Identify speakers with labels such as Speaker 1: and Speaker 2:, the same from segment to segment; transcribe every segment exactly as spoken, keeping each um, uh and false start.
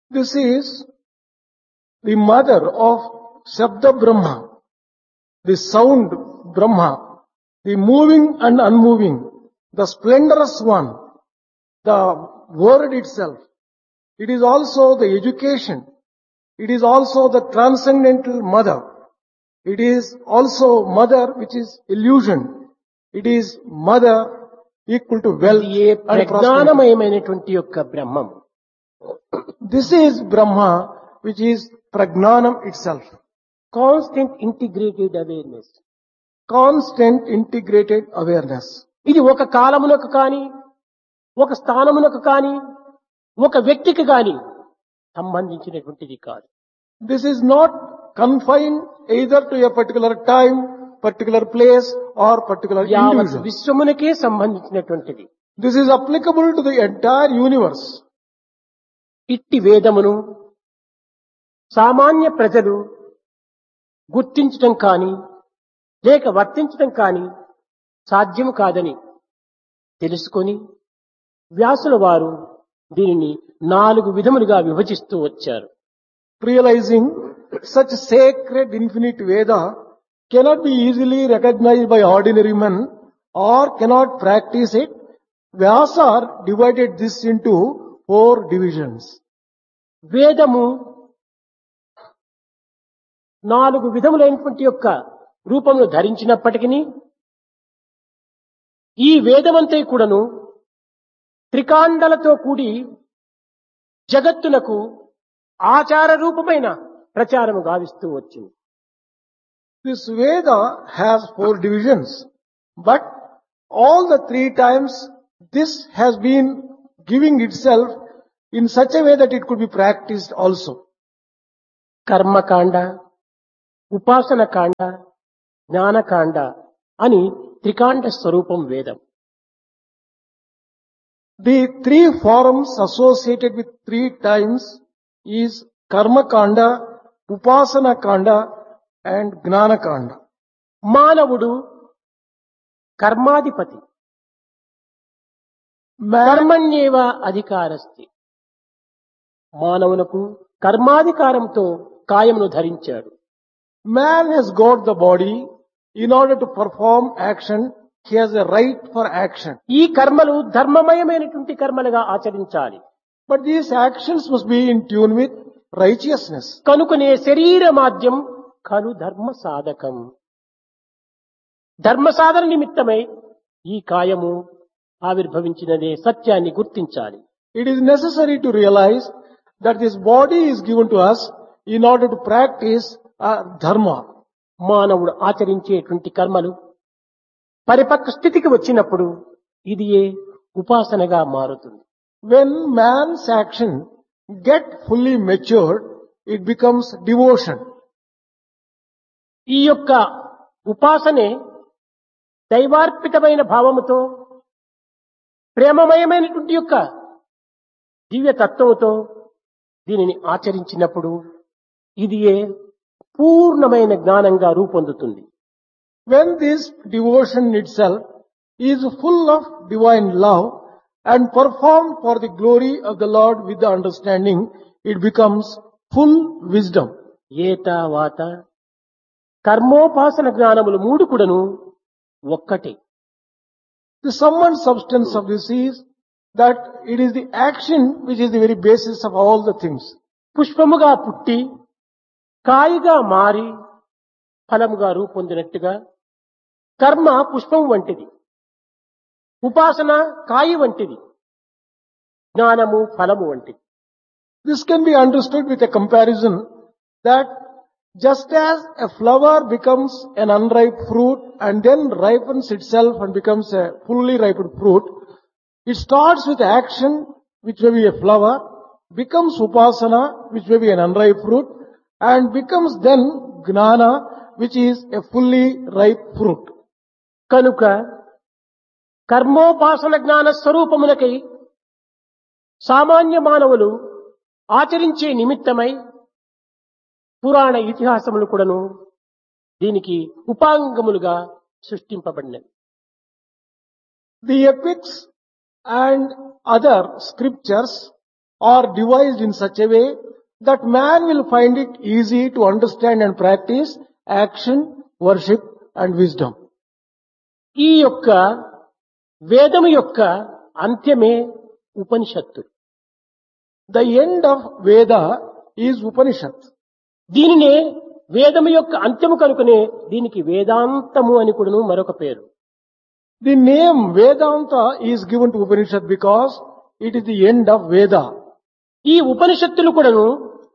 Speaker 1: This is the mother of Shabda Brahma, the sound Brahma, the moving and unmoving, the splendorous one, the word itself. It is also the education. It is also the transcendental mother. It is also mother which is illusion. It is mother equal to wealth
Speaker 2: ఇది ఏ
Speaker 1: and prosperity.
Speaker 2: ప్రజ్ఞానమయమైనటువంటి యొక్క బ్రహ్మం.
Speaker 1: This is Brahma which is Pragnanam itself.
Speaker 2: Constant integrated awareness.
Speaker 1: Constant integrated awareness.
Speaker 2: ఇది ఒక కాలమునకు కాని, ఒక స్థానమునకు కాని, ఒక వ్యక్తికి కాని సంబంధించినటువంటిది కాదు.
Speaker 1: This is not confined either to a particular time, particular place or particular
Speaker 2: యావత్
Speaker 1: individual.
Speaker 2: విశ్వమునకే సంబంధించినటువంటిది.
Speaker 1: This is applicable to the entire universe.
Speaker 2: ఇట్టి వేదమును సామాన్య ప్రజలు గుర్తించటం కాని లేక వర్తించటం కాని సాధ్యము కాదని తెలుసుకొని వ్యాసుల వారు దీనిని నాలుగు విధములుగా విభజిస్తూ వచ్చారు.
Speaker 1: Realizing such sacred infinite Veda cannot be easily recognized by ordinary men or cannot practice it, Vyasa divided this into four divisions.
Speaker 2: వేదము నాలుగు విధములైనటువంటి యొక్క రూపమును ధరించినప్పటికీ ఈ వేదమంతే కూడాను త్రికాండలతో కూడి జగత్తునకు ఆచార రూపమైన ప్రచారము గావిస్తూ వచ్చింది.
Speaker 1: This Veda has four divisions, but all the three times this has been giving itself in such a way that it could be practiced also.
Speaker 2: కర్మకాండ, ఉపాసన కాండ, జ్ఞానకాండ అని త్రికాండ స్వరూపం వేదం.
Speaker 1: The three forms associated with three times is Karma Kanda, Upasana Kanda and Gnana Kanda.
Speaker 2: మానవుడు కర్మాధిపతి.
Speaker 1: Man,
Speaker 2: కర్మణ్యేవ అధికారస్తి. మానవునకు కర్మాధికారంతో కాయమును ధరించాడు.
Speaker 1: man has got the body. In order to perform action, he has a right for action.
Speaker 2: ఈ కర్మలు ధర్మమయమైనటువంటి కర్మలుగా ఆచరించాలి.
Speaker 1: But these actions must be in tune with righteousness.
Speaker 2: కనుకనే శరీర మాధ్యం ఖలు ధర్మ సాధకం. ధర్మ సాధన నిమిత్తమై ఈ కాయము ఆవిర్భవించినదే సత్యాన్ని గుర్తించాలి.
Speaker 1: It is necessary to realize that this body is given to us in order to practice our dharma.
Speaker 2: మానవుడు ఆచరించేటువంటి కర్మలు పరిపక్వ స్థితికి వచ్చినప్పుడు ఇది ఏ ఉపాసనగా మారుతుంది.
Speaker 1: When man's action get fully matured, it becomes devotion.
Speaker 2: ఈ యొక్క ఉపాసనే దైవార్పితమైన భావముతో ప్రేమమయమైనటువంటి యొక్క దివ్య తత్వముతో దీనిని ఆచరించినప్పుడు ఇది ఏ పూర్ణమైన జ్ఞానంగా రూపొందుతుంది.
Speaker 1: When this devotion itself is full of divine love and performed for the glory of the Lord with the understanding, it becomes full wisdom.
Speaker 2: ఏత వాత కర్మోపాసన జ్ఞానములు మూడు కూడాను ఒక్కటే.
Speaker 1: The sum and substance of this is that it is the action which is the very basis of all the things.
Speaker 2: పుష్పముగా పుట్టి కాయిగా మారి ఫలముగా రూపొందినట్టుగా కర్మ పుష్పం వంటిది, ఉపాసన కాయి వంటిది, జ్ఞానము ఫలము వంటిది.
Speaker 1: This can be understood with a comparison that just as a flower becomes an unripe fruit and then ripens itself and becomes a fully ripened fruit, it starts with action which may be a flower, becomes upasana which may be an unripe fruit, and becomes then gnana which is a fully ripe fruit.
Speaker 2: కనుక కర్మోపాసన జ్ఞాన స్వరూపములకై సామాన్య మానవులు ఆచరించే నిమిత్తమై పురాణ ఇతిహాసములు కూడాను దీనికి ఉపాంగములుగా సృష్టింపబడినవి.
Speaker 1: The epics and other scriptures are devised in such a way that man will find it easy to understand and practice action, worship and wisdom.
Speaker 2: ఈ యొక్క వేదము యొక్క అంత్యమే ఉపనిషత్తు.
Speaker 1: The end of Veda is Upanishad.
Speaker 2: దీనినే వేదము యొక్క అంత్యము కనుకనే దీనికి వేదాంతము అని కూడాను మరొక పేరు.
Speaker 1: The name Vedanta is given to Upanishad because it is the end of Veda.
Speaker 2: ఈ ఉపనిషత్తులు కూడాను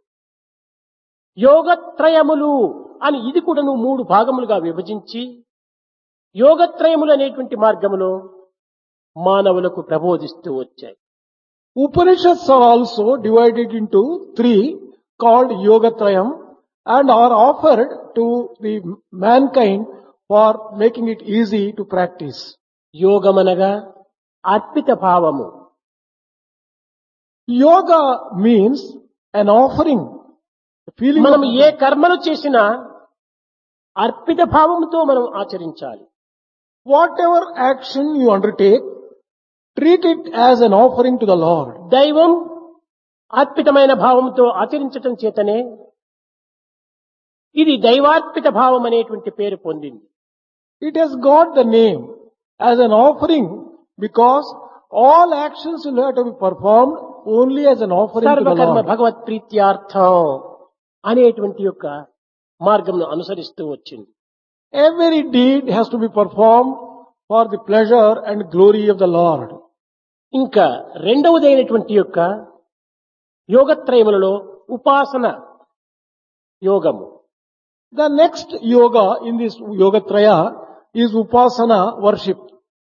Speaker 2: యోగత్రయములు అని ఇది కూడాను మూడు భాగములుగా విభజించి యోగత్రయములు అనేటువంటి మార్గములో మానవులకు ప్రబోధిస్తూ వచ్చాయి.
Speaker 1: Upanishads are also divided into three called Yogatrayam and are offered to the mankind for making it easy to practice.
Speaker 2: యోగమనగా Arpita భావము.
Speaker 1: Yoga means an offering. The feeling
Speaker 2: మనం
Speaker 1: of
Speaker 2: ఏ కర్మలు చేసినా అర్పిత భావముతో మనం ఆచరించాలి.
Speaker 1: whatever action you undertake, treat it as an offering to the Lord.
Speaker 2: దైవం అర్పితమైన భావంతో ఆచరించటం చేతనే ఇది దైవార్పిత భావం అనేటువంటి పేరు పొందింది.
Speaker 1: It has got the name as an offering because all actions will have to be performed only as an offering to the
Speaker 2: సర్వకర్మ
Speaker 1: Lord.
Speaker 2: భగవత్ ప్రీత్యార్థం అనేటువంటి యొక్క మార్గంను అనుసరిస్తూ వచ్చింది.
Speaker 1: Every deed has to be performed for the pleasure and glory of the Lord.
Speaker 2: ఇంకా రెండవదైనటువంటి యొక్క యోగత్రయములలో ఉపాసన యోగము.
Speaker 1: The next yoga in this Yogatraya is Upasana, worship.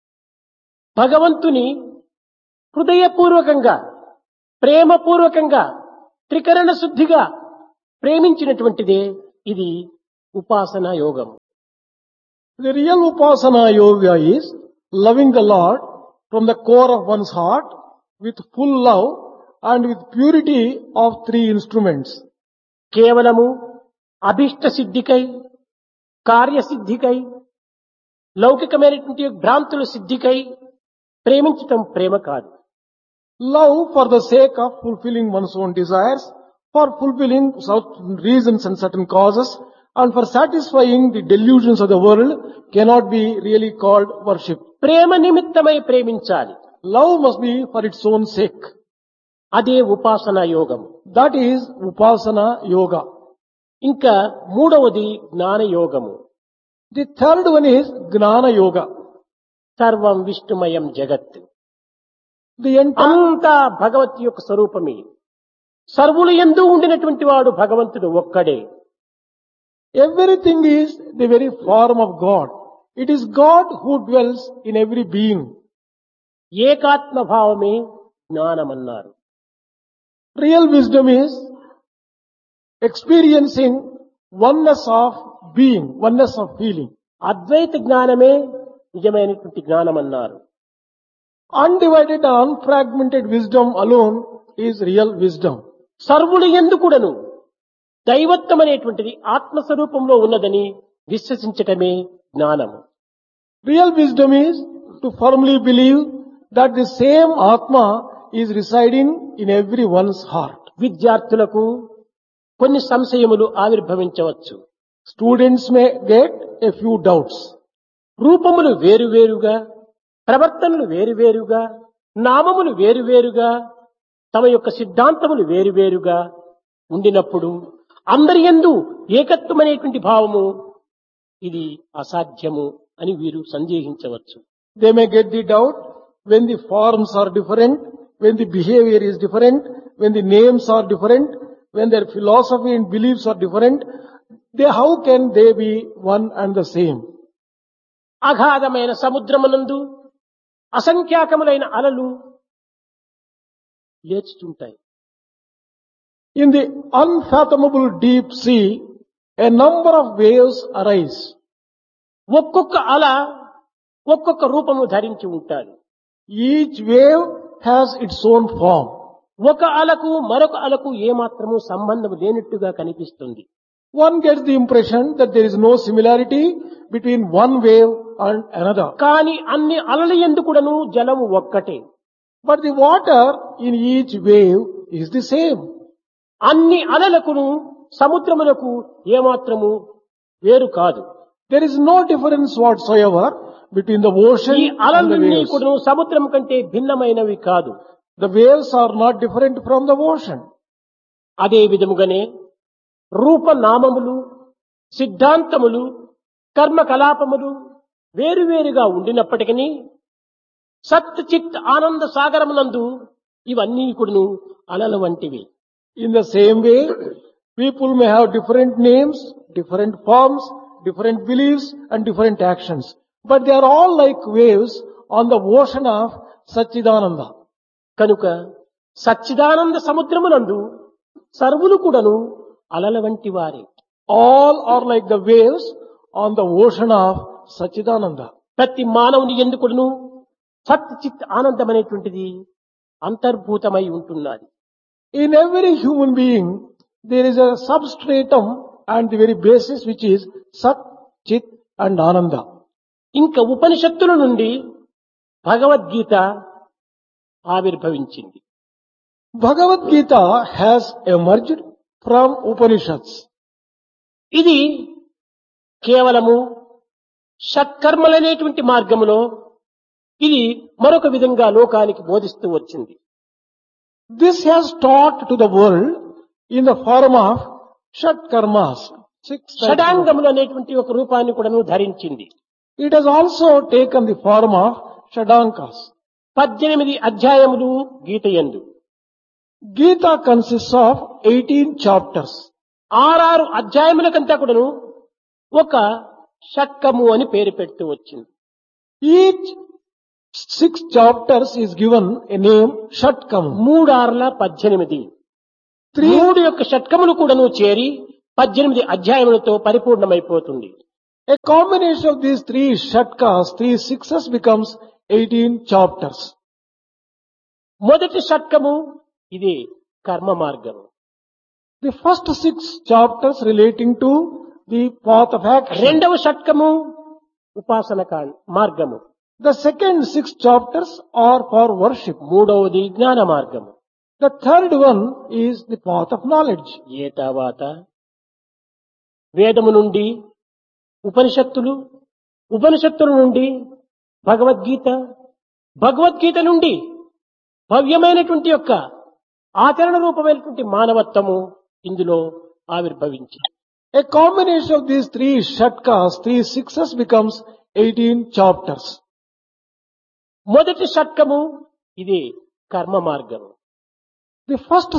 Speaker 2: భగవంతుని హృదయపూర్వకంగా ప్రేమపూర్వకంగా త్రికరణ శుద్ధిగా ప్రేమించినటువంటిదే ఇది ఉపాసన యోగం.
Speaker 1: The real Upasana yoga is loving the Lord from the core of one's heart with full love and with purity of three instruments.
Speaker 2: కేవలము అభిష్ట సిద్ధికై కార్యసిద్ధికై లౌకికమైనటువంటి భ్రాంతుల సిద్ధికై ప్రేమించటం ప్రేమ కాదు.
Speaker 1: Love for the sake of fulfilling one's own desires, for fulfilling certain reasons and certain causes, and for satisfying the delusions of the world cannot be really called worship.
Speaker 2: ప్రేమ నిమిత్తమై ప్రేమించాలి.
Speaker 1: Love must be for its own sake.
Speaker 2: అదే ఉపాసన యోగం.
Speaker 1: That is Upasana yoga.
Speaker 2: ఇంకా మూడవది జ్ఞాన యోగము.
Speaker 1: The third one is Gnana yoga.
Speaker 2: సర్వం విష్ణుమయం జగత్.
Speaker 1: The entire,
Speaker 2: అంతా భగవత్ యొక్క స్వరూపమే. సర్వులు యందు ఉండినటువంటి వాడు భగవంతుడు ఒక్కడే.
Speaker 1: everything is the very form of God. It is God who dwells in every being.
Speaker 2: ఏకాత్మ భావమే జ్ఞానమన్నారు.
Speaker 1: Real wisdom is experiencing oneness of being, oneness of feeling.
Speaker 2: అద్వైత జ్ఞానమే నిజమైనటువంటి జ్ఞానమన్నారు.
Speaker 1: Undivided and unfragmented wisdom alone is real wisdom.
Speaker 2: సర్వులు యందు కూడాను దైవత్వం అనేటువంటిది ఆత్మస్వరూపంలో ఉన్నదని విశ్వసించటమే జ్ఞానము.
Speaker 1: Real wisdom is to firmly believe that the same Atma is residing in everyone's heart.
Speaker 2: విద్యార్థులకు కొన్ని సంశయములు ఆవిర్భవించవచ్చు.
Speaker 1: Students may get a few doubts.
Speaker 2: రూపములు వేరువేరుగా, ప్రవర్తనలు వేరువేరుగా, నామములు వేరువేరుగా, తమ యొక్క సిద్ధాంతములు వేరువేరుగా ఉండినప్పుడు అందరి యందు ఏకత్వం అనేటువంటి భావము ఇది అసాధ్యము అని వీరు సందేహించవచ్చు.
Speaker 1: They may get the doubt when the forms are different, when the behavior is different, when the names are different, when their philosophy and beliefs are different. They, how can they be one and the same?
Speaker 2: అగాధమైన సముద్రమునందు అసంఖ్యాకములైన అలలు లేచుతుంటాయి.
Speaker 1: In the unfathomable deep sea, a number of waves arise.
Speaker 2: ఒక్కొక్క అల ఒక్కొక్క రూపము ధరించి ఉంటారు.
Speaker 1: Each wave has its own form.
Speaker 2: ఒక అలకు మరొక అలకు ఏమాత్రము సంబంధం లేనట్టుగా కనిపిస్తుంది.
Speaker 1: One gets the impression that there is no similarity between one wave and another.
Speaker 2: కానీ అన్ని అలల యందు కూడాను జలము ఒక్కటే.
Speaker 1: But the water in each wave is the same.
Speaker 2: అన్ని అలలకును సముద్రములకు ఏమాత్రము వేరు కాదు.
Speaker 1: There is no difference whatsoever between the ocean
Speaker 2: ఈ
Speaker 1: and the
Speaker 2: అలలన్నీ
Speaker 1: waves.
Speaker 2: కూడా సముద్రం కంటే భిన్నమైనవి కాదు.
Speaker 1: The waves are not different from the ocean.
Speaker 2: అదే విధముగానే రూపనామములు, సిద్ధాంతములు, కర్మకలాపములు వేరువేరుగా ఉండినప్పటికీ సత్ చిత్ ఆనంద సాగరమునందు ఇవన్నీ కూడాను అలల వంటివి.
Speaker 1: In the same way, people may have different names, different forms, different beliefs and different actions. But they are all like waves on the ocean of Satchidananda.
Speaker 2: కనుక సచ్చిదానంద సముద్రమునందు సర్వులు కూడాను అలల వంటి వారే.
Speaker 1: All are like the waves on the ocean of Satchidananda.
Speaker 2: ప్రతి మానవుని ఎందుకును సత్ చిత్ ఆనందం అనేటువంటిది అంతర్భూతమై ఉంటున్నది.
Speaker 1: In every human being, there is a substratum and the very basis which is Sat, Chit and Ananda.
Speaker 2: ఇంకా ఉపనిషత్తుల నుండి భగవద్గీత ఆవిర్భవించింది.
Speaker 1: Bhagavad Gita has emerged from Upanishads.
Speaker 2: ఇది కేవలము షట్కర్మలనేటువంటి మార్గములో ఇది మరొక విధంగా లోకానికి బోధిస్తూ వచ్చింది.
Speaker 1: This has taught to the world in the form of Shat Karmas. Six types of-
Speaker 2: షడాంగములు అనేటువంటి ఒక రూపాన్ని కూడా ధరించింది.
Speaker 1: It has also taken the form of Shadankas.
Speaker 2: పద్దెనిమిది అధ్యాయములు గీతయందు
Speaker 1: Gita consists of eighteen chapters.
Speaker 2: ఆరారు అధ్యాయములకంతా కూడాను ఒక షట్కము అని పేరు పెడుతూ వచ్చింది.
Speaker 1: Each six chapters is given a name Shatkam.
Speaker 2: మూడార్ల పద్దెనిమిది
Speaker 1: Three,
Speaker 2: మూడు యొక్క షట్కములు కూడాను చేరి పద్దెనిమిది అధ్యాయములతో పరిపూర్ణమైపోతుంది.
Speaker 1: a combination of these three Shatkas, three sixes becomes eighteen chapters.
Speaker 2: మొదటి షట్కము ఇది కర్మ మార్గము.
Speaker 1: The first six chapters relating to the path of action.
Speaker 2: రెండవ షట్కము ఉపాసన కా- మార్గము.
Speaker 1: The second six chapters are for worship.
Speaker 2: మూడవది జ్ఞాన మార్గము.
Speaker 1: The third one is the path of knowledge.
Speaker 2: ఏ తర్వాత వేదము నుండి ఉపనిషత్తులు, ఉపనిషత్తుల నుండి భగవద్గీత, భగవద్గీత నుండి భవ్యమైనటువంటి యొక్క ఆచరణ రూపమైనటువంటి మానవత్వము ఇందులో ఆవిర్భవించింది.
Speaker 1: A combination of these three Shatkas, three sixes becomes eighteen chapters.
Speaker 2: మొదటి షట్కము ఇది కర్మ మార్గము.
Speaker 1: The first